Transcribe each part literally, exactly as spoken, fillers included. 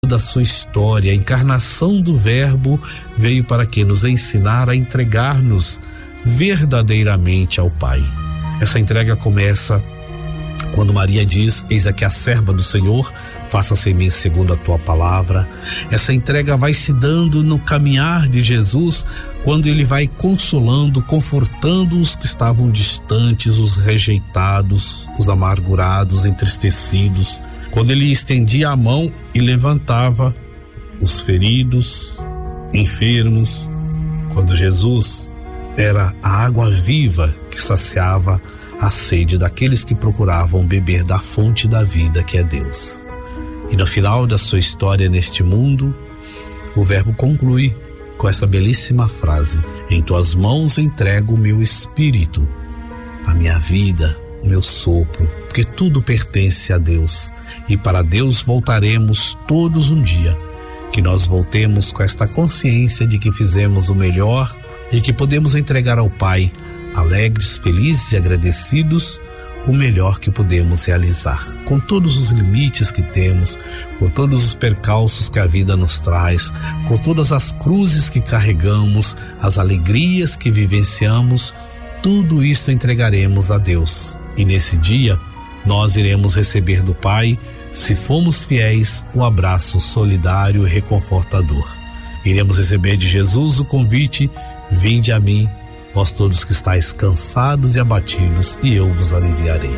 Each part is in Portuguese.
da sua história, a encarnação do Verbo veio para que nos ensinar a entregar-nos verdadeiramente ao Pai. Essa entrega começa quando Maria diz: eis aqui a serva do Senhor, faça-se em mim segundo a tua palavra. Essa entrega vai se dando no caminhar de Jesus, quando ele vai consolando, confortando os que estavam distantes, os rejeitados, os amargurados, entristecidos. Quando ele estendia a mão e levantava os feridos, enfermos. Quando Jesus era a água viva que saciava a sede daqueles que procuravam beber da fonte da vida, que é Deus. E no final da sua história neste mundo, o Verbo conclui com essa belíssima frase: em tuas mãos entrego o meu espírito, a minha vida, o meu sopro, porque tudo pertence a Deus. E para Deus voltaremos todos um dia. Que nós voltemos com esta consciência de que fizemos o melhor e que podemos entregar ao Pai, alegres, felizes e agradecidos, o melhor que podemos realizar, com todos os limites que temos, com todos os percalços que a vida nos traz, com todas as cruzes que carregamos, as alegrias que vivenciamos. Tudo isto entregaremos a Deus, e nesse dia nós iremos receber do Pai, se formos fiéis, um abraço solidário e reconfortador. Iremos receber de Jesus o convite: vinde a mim, vós todos que estáis cansados e abatidos, e eu vos aliviarei.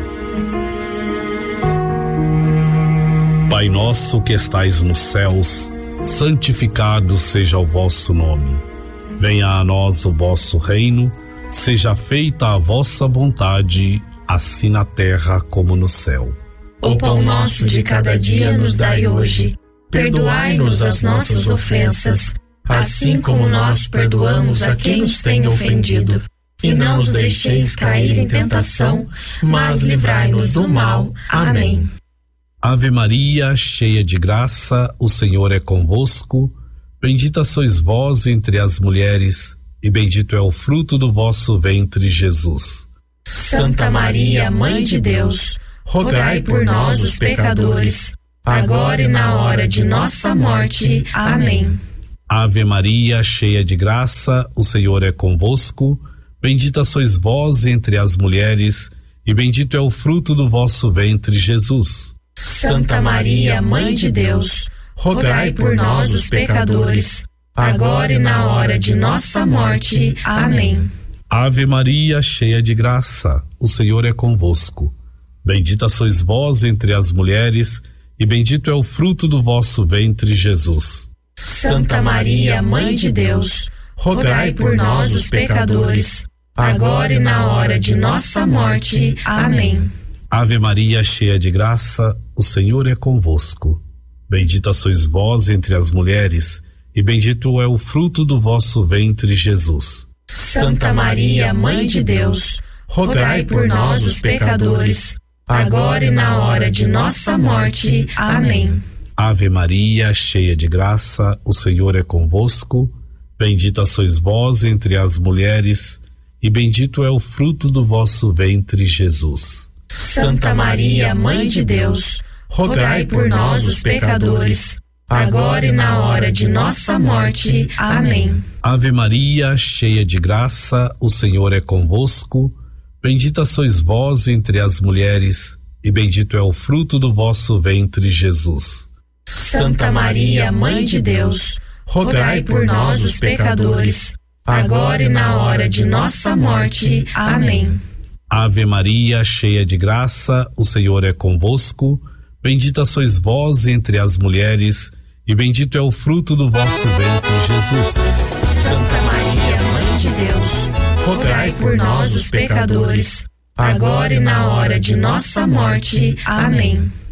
Pai nosso que estais nos céus, santificado seja o vosso nome. Venha a nós o vosso reino, seja feita a vossa vontade, assim na terra como no céu. O pão nosso de cada dia nos dai hoje. Perdoai-nos as nossas ofensas, assim como nós perdoamos a quem nos tem ofendido. E não nos deixeis cair em tentação, mas livrai-nos do mal. Amém. Ave Maria, cheia de graça, o Senhor é convosco. Bendita sois vós entre as mulheres, e bendito é o fruto do vosso ventre, Jesus. Santa Maria, Mãe de Deus, rogai por nós, os pecadores, agora e na hora de nossa morte. Amém. Ave Maria, cheia de graça, o Senhor é convosco. Bendita sois vós entre as mulheres, e bendito é o fruto do vosso ventre, Jesus. Santa Maria, Mãe de Deus, rogai por nós, os pecadores, agora e na hora de nossa morte. Amém. Ave Maria, cheia de graça, o Senhor é convosco. Bendita sois vós entre as mulheres, e bendito é o fruto do vosso ventre, Jesus. Santa Maria, Mãe de Deus, rogai por nós, os pecadores, agora e na hora de nossa morte. Amém. Ave Maria, cheia de graça, o Senhor é convosco. Bendita sois vós entre as mulheres, e bendito é o fruto do vosso ventre, Jesus. Santa Maria, Mãe de Deus, rogai por nós, os pecadores, agora e na hora de nossa morte. Amém. Ave Maria, cheia de graça, o Senhor é convosco. Bendita sois vós entre as mulheres, e bendito é o fruto do vosso ventre, Jesus. Santa Maria, Mãe de Deus, rogai por nós, os pecadores, agora e na hora de nossa morte. Amém. Ave Maria, cheia de graça, o Senhor é convosco. Bendita sois vós entre as mulheres, e bendito é o fruto do vosso ventre, Jesus. Santa Maria, Mãe de Deus, rogai por nós, os pecadores, agora e na hora de nossa morte. Amém. Ave Maria, cheia de graça, o Senhor é convosco. Bendita sois vós entre as mulheres, e bendito é o fruto do vosso ventre, Jesus. Santa Maria, Mãe de Deus, rogai por nós, os pecadores, agora e na hora de nossa morte. Amém.